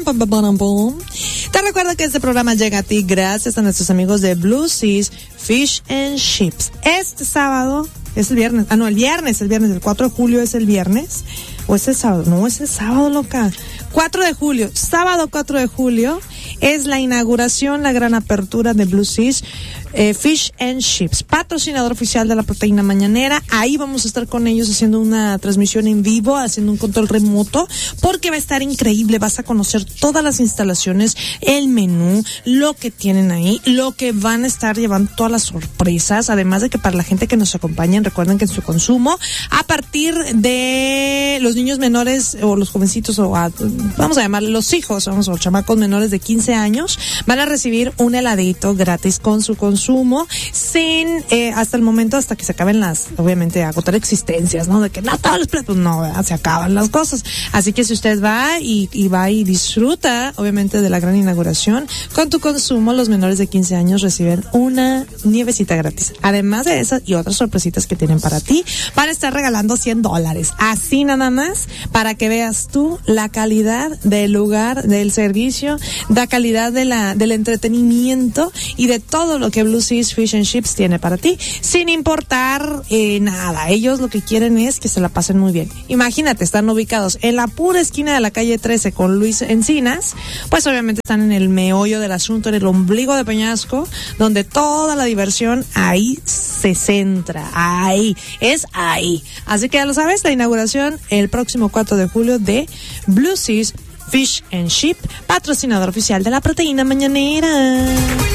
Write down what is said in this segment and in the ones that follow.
Te recuerdo que este programa llega a ti gracias a nuestros amigos de Blue Seas Fish and Chips. Este sábado es el viernes. El viernes. El 4 de julio es el viernes. ¿O es el sábado? No, es el sábado, loca. 4 de julio. Sábado 4 de julio es la inauguración, la gran apertura de Blue Seas Fish and Chips, patrocinador oficial de la Proteína Mañanera. Ahí vamos a estar con ellos haciendo una transmisión en vivo, haciendo un control remoto, porque va a estar increíble. Vas a conocer todas las instalaciones, el menú, lo que tienen ahí, lo que van a estar llevando, todas las sorpresas. Además de que para la gente que nos acompañen, recuerden que en su consumo, a partir de los niños menores o los jovencitos, vamos a llamarle los hijos, o chamacos menores de 15 años, van a recibir un heladito gratis con su consumo, sin hasta el momento, hasta que se acaben obviamente agotar existencias, ¿no? De que no todos los platos, no, ¿verdad? Se acaban las cosas. Así que si usted va y disfruta, obviamente, de la gran inauguración, con tu consumo, los menores de 15 años reciben una nievecita gratis. Además de esas y otras sorpresitas que tienen para ti, van a estar regalando $100. Así nada más, para que veas tú la calidad del lugar, del servicio, la calidad del entretenimiento y de todo lo que Blue Seas Fish and Chips tiene para ti, sin importar nada. Ellos lo que quieren es que se la pasen muy bien. Imagínate, están ubicados en la pura esquina de la calle 13 con Luis Encinas, pues obviamente están en el meollo del asunto, en el ombligo de Peñasco, donde toda la diversión ahí se centra. Ahí. Así que ya lo sabes, la inauguración el próximo 4 de julio de Blue Seas Fish and Chips, patrocinador oficial de la Proteína Mañanera.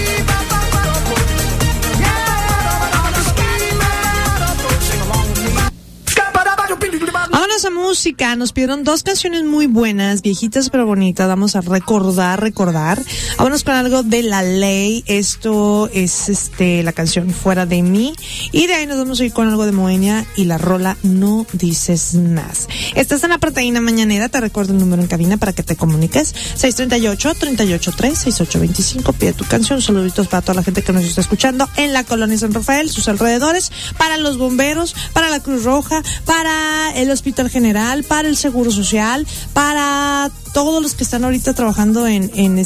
Vámonos a música. Nos pidieron 2 canciones muy buenas, viejitas pero bonitas. Vamos a recordar. Vámonos con algo de La Ley. Esto es la canción Fuera de Mí. Y de ahí nos vamos a ir con algo de Moenia y la rola No Dices Más. Estás en la Proteína Mañanera. Te recuerdo el número en cabina para que te comuniques. 638-383-6825. Pide tu canción. Saluditos para toda la gente que nos está escuchando en la colonia San Rafael, sus alrededores, para los bomberos, para la Cruz Roja, para el Hospital General, para el Seguro Social, para todos los que están ahorita trabajando en ¿cómo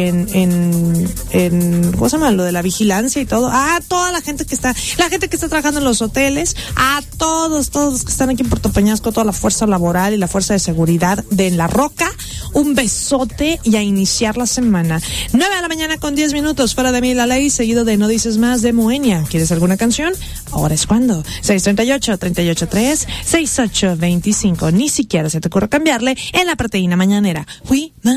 se llama? Lo de la vigilancia y todo. A toda la gente que está trabajando en los hoteles, a todos los que están aquí en Puerto Peñasco, toda la fuerza laboral y la fuerza de seguridad de La Roca. Un besote y a iniciar la semana. 9 de la mañana con 10 minutos. Fuera de Mí La Ley, seguido de No Dices Más de Moenia. ¿Quieres alguna canción? Ahora es cuando. 638-383-6825. Ni siquiera se te ocurre cambiarle en la Proteína Mañanera.